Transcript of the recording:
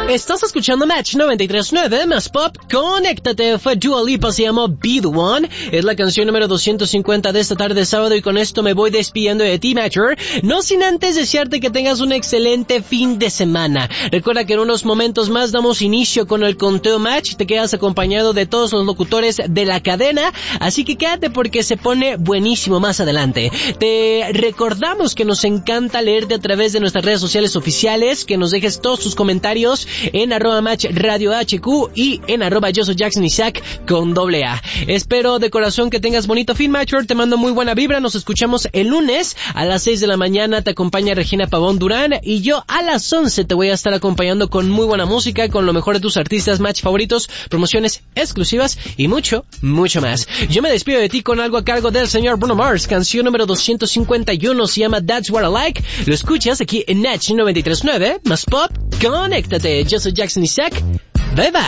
Estás escuchando Match 93.9 más Pop. Conéctate. Fue Dua Lipa, se llamó Be The One. Es la canción número 250 de esta tarde de sábado y con esto me voy despidiendo de ti, Matcher. No sin antes desearte que tengas un excelente fin de semana. Recuerda que en unos momentos más damos inicio con el conteo Match. Te quedas acompañado de todos los locutores de la cadena, así que quédate porque se pone buenísimo más adelante. Te recordamos que nos encanta leerte a través de nuestras redes sociales oficiales, que nos dejes todos tus comentarios en @Match Radio HQ y en @Yo soy Jackson Isaac con AA. Espero de corazón que tengas bonito fin, Matcher. Te mando muy buena vibra. Nos escuchamos el lunes a las 6 de la mañana. Te acompaña Regina Pavón Durán y yo a las 11 te voy a estar acompañando con muy buena música, con lo mejor de tus artistas Match favoritos, promociones exclusivas y mucho, mucho más. Yo me despido de ti con algo a cargo del señor Bruno Mars. Canción número 251 se llama That's What I Like. Lo escuchas aquí en Match 93.9 más Pop. Conéctate. Yo soy Jackson Isaac. Bye bye.